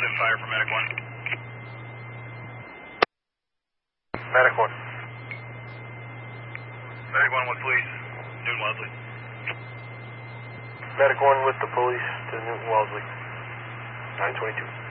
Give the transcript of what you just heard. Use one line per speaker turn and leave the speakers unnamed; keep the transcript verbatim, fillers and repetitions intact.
positive fire for Medic one.
Medic one.
Medic one with police, Newton Wellesley.
Medic one with the police to Newton Wellesley. nine twenty-two.